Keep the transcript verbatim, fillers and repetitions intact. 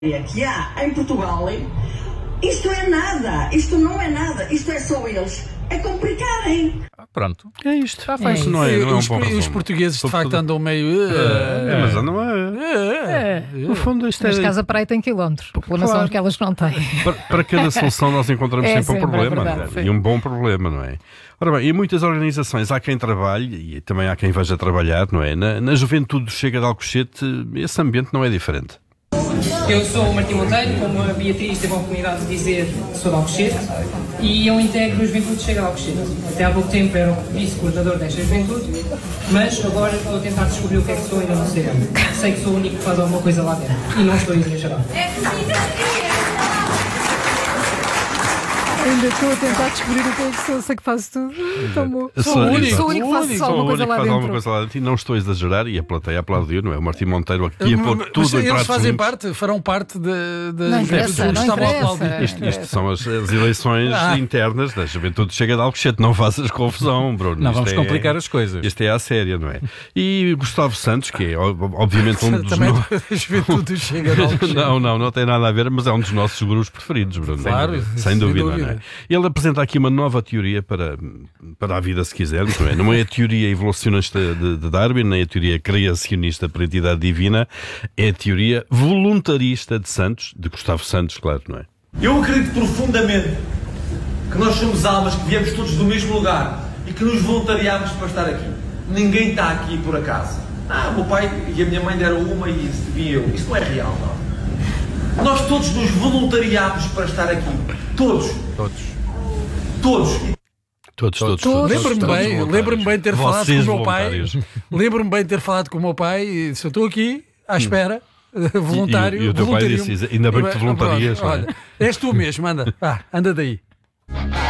que há em Portugal, isto é nada, isto não é nada, isto é só eles a complicarem. Ah, pronto. É isto. Já faz. Isso não é, não é um os, bom os resumo. portugueses, de facto, Sobretudo- andam meio... É, mas não é. É. No fundo, isto Mas é. casa para aí tem quilómetros. População Claro. que elas não têm. Para, para cada solução nós encontramos É sempre um sempre, é problema, verdade, não é? sim. E um bom problema, não é? Ora bem, em muitas organizações há quem trabalhe e também há quem veja trabalhar, não é? Na, na juventude do Chega de Alcochete, esse ambiente não é diferente. Eu sou o Martim Monteiro, como a Beatriz teve a oportunidade de dizer, sou de Alcochete e eu integro a Juventude de Chega de Alcochete. Até há pouco tempo era o vice-coordenador desta juventude, mas agora estou a tentar descobrir o que é que sou e ainda não sei. Sei que sou o único que faz alguma coisa lá dentro e não estou a exagerar. Ainda estou a tentar descobrir o que é que sou. Sei que faço tudo. Então, bom. Eu Sou o único, exato. sou o único que faço Sou alguma o coisa único lá que faz alguma dentro. coisa lá dentro e não estou a exagerar e a plateia aplaudiu, não é? O Martim Monteiro aqui a pôr Mas tudo em eles pratos fazem limpos. parte, farão parte de, de, Não interessa, de- não estavam a interessa. aplaudir. Isto, isto são as, as eleições Ah. internas da Juventude Chega de Alcochete. Não faças confusão, Bruno. Não Isto vamos é- complicar as coisas. Isto é à séria, não é? E Gustavo Santos, que é ob- obviamente um dos Também nossos... a juventude chega de Alcochete. Não, não, não tem nada a ver, mas é um dos nossos gurus preferidos, Bruno. Claro, sem sem dúvida. dúvida. Não é? Ele apresenta aqui uma nova teoria para, para a vida, se quisermos, não é? Não é a teoria evolucionista de, de Darwin, nem a teoria criacionista por entidade divina, é a teoria voluntarista de Santos, de Gustavo Santos, claro, não é? Eu acredito profundamente que nós somos almas que viemos todos do mesmo lugar e que nos voluntariámos para estar aqui. Ninguém está aqui por acaso. Ah, o meu pai e a minha mãe deram uma e vim eu. Isso não é real, não. Nós todos nos voluntariámos para estar aqui. Todos. Todos. Todos. Todos, todos, Todos. todos. Lembro-me todos bem, voluntários. lembro-me bem de ter falado com Vocês o meu pai. voluntários. Lembro-me bem de ter falado com o meu pai e disse: eu estou aqui à espera, voluntário. E- e o teu pai voluntario-me. disse, ainda bem que te E, pronto, voluntarias, não é? Olha, és tu mesmo, anda, ah, anda daí.